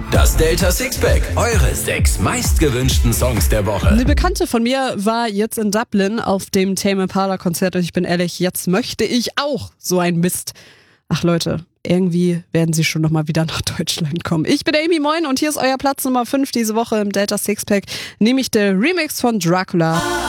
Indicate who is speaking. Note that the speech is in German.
Speaker 1: Das Delta Sixpack, eure 6 meistgewünschten Songs der Woche.
Speaker 2: Eine Bekannte von mir war jetzt in Dublin auf dem Tame Impala Konzert und ich bin ehrlich, jetzt möchte ich auch so ein Mist. Ach Leute, irgendwie werden sie schon nochmal wieder nach Deutschland kommen. Ich bin Amy, moin, und hier ist euer Platz Nummer 5 diese Woche im Delta Sixpack, nämlich der Remix von Dracula.